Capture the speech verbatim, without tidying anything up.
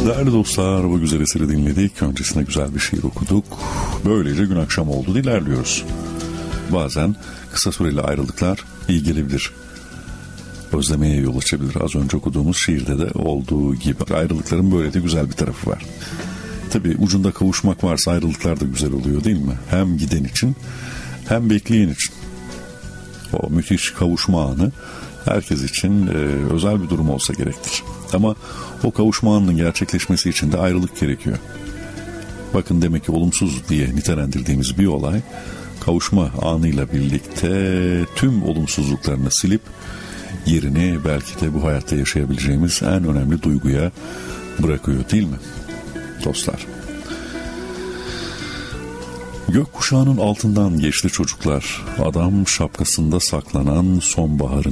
Değerli dostlar, bu güzel eseri dinledik. Öncesinde güzel bir şiir okuduk. Böylece gün akşam oldu, ilerliyoruz. Bazen kısa süreli ayrılıklar iyi gelebilir. Özlemeye yol açabilir. Az önce okuduğumuz şiirde de olduğu gibi. Ayrılıkların böyle de güzel bir tarafı var. Tabii ucunda kavuşmak varsa ayrılıklar da güzel oluyor, değil mi? Hem giden için hem bekleyen için. O müthiş kavuşma anı herkes için e, özel bir durum olsa gerektir. Ama o kavuşma anının gerçekleşmesi için de ayrılık gerekiyor. Bakın, demek ki olumsuz diye nitelendirdiğimiz bir olay kavuşma anıyla birlikte tüm olumsuzluklarını silip yerini belki de bu hayatta yaşayabileceğimiz en önemli duyguya bırakıyor, değil mi dostlar? Gökkuşağının altından geçti çocuklar. Adam şapkasında saklanan sonbaharın